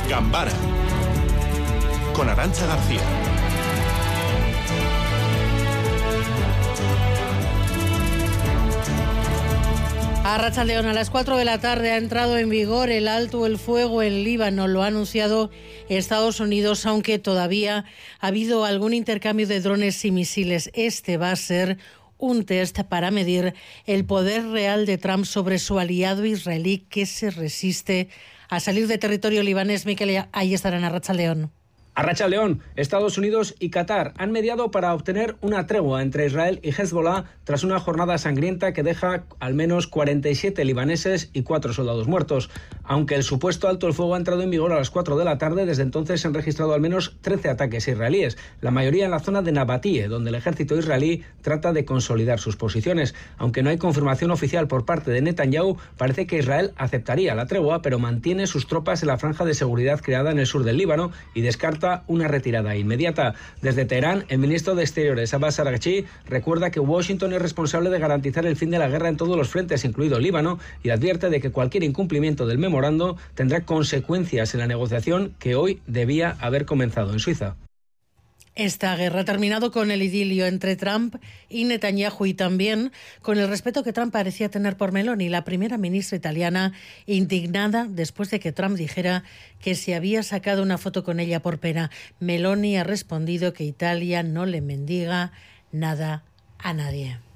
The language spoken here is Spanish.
Gambara con Arantxa García. Arratsaldeon, a las 4 de la tarde ha entrado en vigor el alto el fuego en Líbano. Lo ha anunciado Estados Unidos, aunque todavía ha habido algún intercambio de drones y misiles. Este va a ser un test para medir el poder real de Trump sobre su aliado israelí, que se resiste a salir de territorio libanés. Miquel, ahí estarán. Arratsaldeon. Arratsaldeon, Estados Unidos y Qatar han mediado para obtener una tregua entre Israel y Hezbollah tras una jornada sangrienta que deja al menos 47 libaneses y 4 soldados muertos. Aunque el supuesto alto el fuego ha entrado en vigor a las 4 de la tarde, desde entonces se han registrado al menos 13 ataques israelíes, la mayoría en la zona de Nabatie, donde el ejército israelí trata de consolidar sus posiciones. Aunque no hay confirmación oficial por parte de Netanyahu, parece que Israel aceptaría la tregua, pero mantiene sus tropas en la franja de seguridad creada en el sur del Líbano y descarta una retirada inmediata. Desde Teherán, el ministro de Exteriores, Abbas Araghchi, recuerda que Washington es responsable de garantizar el fin de la guerra en todos los frentes, incluido Líbano, y advierte de que cualquier incumplimiento del memorando tendrá consecuencias en la negociación que hoy debía haber comenzado en Suiza. Esta guerra ha terminado con el idilio entre Trump y Netanyahu y también con el respeto que Trump parecía tener por Meloni, la primera ministra italiana, indignada después de que Trump dijera que se había sacado una foto con ella por pena. Meloni ha respondido que Italia no le mendiga nada a nadie.